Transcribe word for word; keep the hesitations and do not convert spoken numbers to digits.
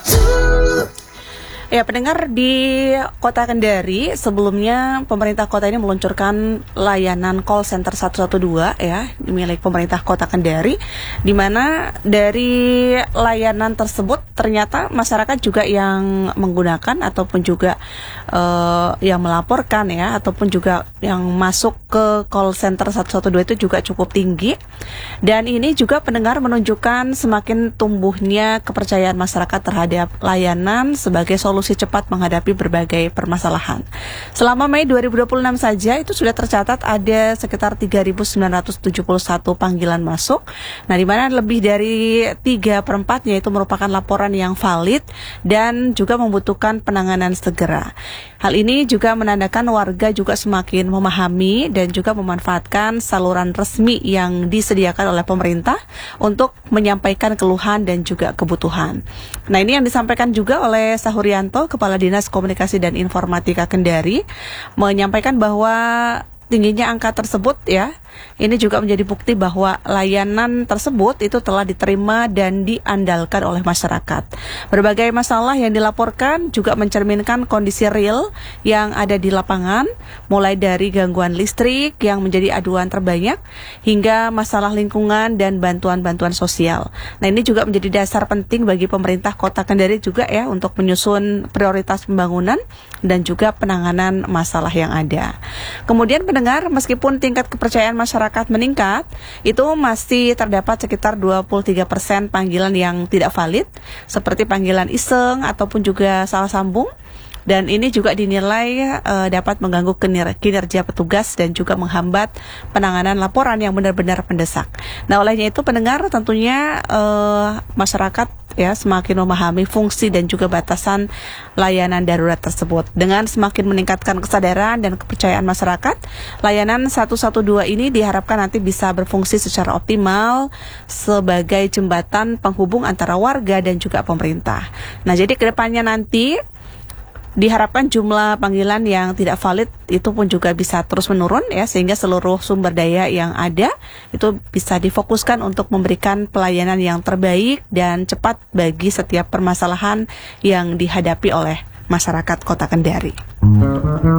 Ya, pendengar, di Kota Kendari sebelumnya pemerintah kota ini meluncurkan layanan call center satu satu dua ya, milik pemerintah Kota Kendari, di mana dari layanan tersebut ternyata masyarakat juga yang menggunakan ataupun juga uh, yang melaporkan ya, ataupun juga yang masuk ke call center satu satu dua itu juga cukup tinggi. Dan ini juga pendengar menunjukkan semakin tumbuhnya kepercayaan masyarakat terhadap layanan sebagai solusi cepat menghadapi berbagai permasalahan. Selama Mei dua ribu dua puluh enam saja itu sudah tercatat ada sekitar tiga ribu sembilan ratus tujuh puluh satu panggilan masuk. Nah, di mana lebih dari tiga per empatnya itu merupakan laporan yang valid dan juga membutuhkan penanganan segera. Hal ini juga menandakan warga juga semakin memahami dan juga memanfaatkan saluran resmi yang disediakan oleh pemerintah untuk menyampaikan keluhan dan juga kebutuhan. Nah, ini yang disampaikan juga oleh Sahurianto, Kepala Dinas Komunikasi dan Informatika Kendari, menyampaikan bahwa tingginya angka tersebut ya, ini juga menjadi bukti bahwa layanan tersebut itu telah diterima dan diandalkan oleh masyarakat. Berbagai masalah yang dilaporkan juga mencerminkan kondisi real yang ada di lapangan, mulai dari gangguan listrik yang menjadi aduan terbanyak hingga masalah lingkungan dan bantuan-bantuan sosial. Nah, ini juga menjadi dasar penting bagi pemerintah Kota Kendari juga ya untuk menyusun prioritas pembangunan dan juga penanganan masalah yang ada. Kemudian pendengar, meskipun tingkat kepercayaan masyarakat meningkat, itu masih terdapat sekitar dua puluh tiga persen panggilan yang tidak valid, seperti panggilan iseng ataupun juga salah sambung. Dan ini juga dinilai uh, dapat mengganggu kiner- kinerja petugas dan juga menghambat penanganan laporan yang benar-benar mendesak. Nah, olehnya itu pendengar, tentunya uh, masyarakat ya semakin memahami fungsi dan juga batasan layanan darurat tersebut. Dengan semakin meningkatkan kesadaran dan kepercayaan masyarakat, layanan satu satu dua ini diharapkan nanti bisa berfungsi secara optimal sebagai jembatan penghubung antara warga dan juga pemerintah. Nah, jadi kedepannya nanti diharapkan jumlah panggilan yang tidak valid itu pun juga bisa terus menurun ya, sehingga seluruh sumber daya yang ada itu bisa difokuskan untuk memberikan pelayanan yang terbaik dan cepat bagi setiap permasalahan yang dihadapi oleh masyarakat Kota Kendari.